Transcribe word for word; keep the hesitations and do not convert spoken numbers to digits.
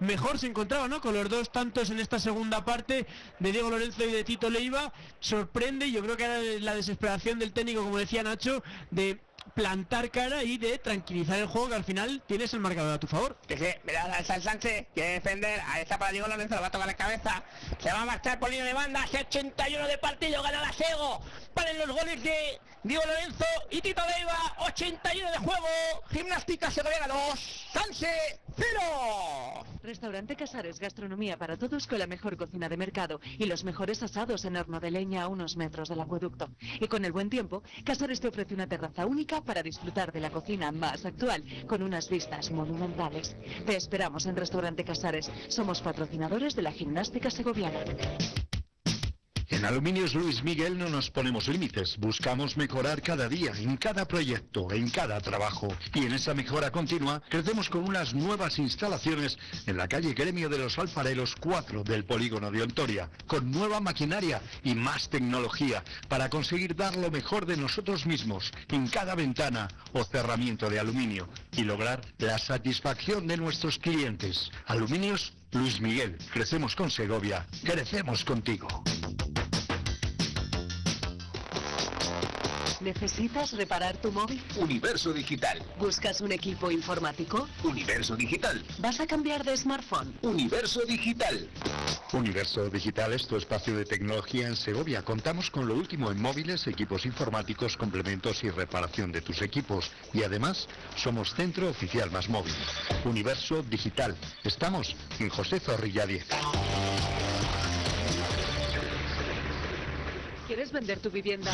mejor se encontraba, ¿no? Con los dos tantos en esta segunda parte de Diego Lorenzo y de Tito Leiva, sorprende, y yo creo que era la desesperación del técnico, como decía Nacho, de plantar cara y de tranquilizar el juego, que al final tienes el marcador a tu favor. Que sí, mira, el Sánchez quiere defender, ahí está para Diego Lorenzo, lo va a tocar la cabeza, se va a marchar por línea de banda, ochenta y uno de partido, gana la Sego, valen los goles de Diego Lorenzo y Tito Leiva, ochenta y uno de juego, Gimnástica Segoviana dos, Sanse cero. Restaurante Casares, gastronomía para todos con la mejor cocina de mercado y los mejores asados en horno de leña a unos metros del acueducto. Y con el buen tiempo, Casares te ofrece una terraza única para disfrutar de la cocina más actual, con unas vistas monumentales. Te esperamos en Restaurante Casares. Somos patrocinadores de la Gimnástica Segoviana. En Aluminios Luis Miguel no nos ponemos límites, buscamos mejorar cada día, en cada proyecto, en cada trabajo. Y en esa mejora continua, crecemos con unas nuevas instalaciones en la calle Gremio de los Alfareros cuatro del polígono de Ontoria, con nueva maquinaria y más tecnología, para conseguir dar lo mejor de nosotros mismos en cada ventana o cerramiento de aluminio, y lograr la satisfacción de nuestros clientes. Aluminios Luis Miguel, crecemos con Segovia, crecemos contigo. ¿Necesitas reparar tu móvil? Universo Digital. ¿Buscas un equipo informático? Universo Digital. ¿Vas a cambiar de smartphone? Universo Digital. Universo Digital es tu espacio de tecnología en Segovia. Contamos con lo último en móviles, equipos informáticos, complementos y reparación de tus equipos. Y además, somos centro oficial Más Móvil. Universo Digital. Estamos en José Zorrilla diez. ¿Quieres vender tu vivienda